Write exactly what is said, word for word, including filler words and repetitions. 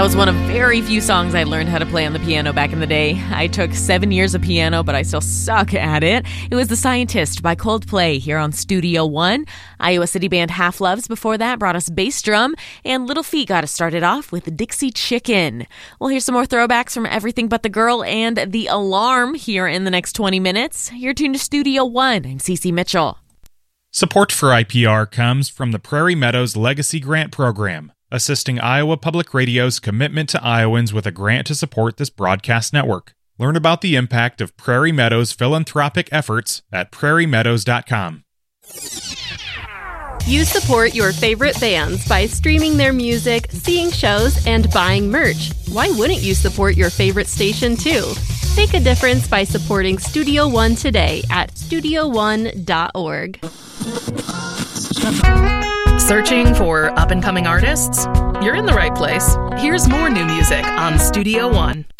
That was one of very few songs I learned how to play on the piano back in the day. I took seven years of piano, but I still suck at it. It was The Scientist by Coldplay here on Studio One. Iowa City band Half Loves before that brought us Bass Drum, and Little Feat got us started off with Dixie Chicken. We'll hear some more throwbacks from Everything But the Girl and The Alarm here in the next twenty minutes. You're tuned to Studio One. I'm Cece Mitchell. Support for I P R comes from the Prairie Meadows Legacy Grant Program, assisting Iowa Public Radio's commitment to Iowans with a grant to support this broadcast network. Learn about the impact of Prairie Meadows' philanthropic efforts at prairie meadows dot com. You support your favorite bands by streaming their music, seeing shows, and buying merch. Why wouldn't you support your favorite station too? Make a difference by supporting Studio One today at studio one dot org. Searching for up-and-coming artists? You're in the right place. Here's more new music on Studio One.